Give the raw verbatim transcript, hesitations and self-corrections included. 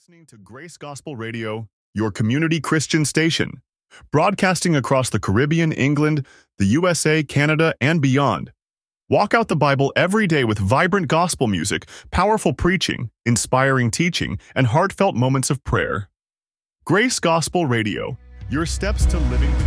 listening to Grace Gospel Radio, your community Christian station, broadcasting across the Caribbean, England, the U S A, Canada, and beyond. Walk out the Bible every day with vibrant gospel music, powerful preaching, inspiring teaching, and heartfelt moments of prayer. Grace Gospel Radio, your steps to living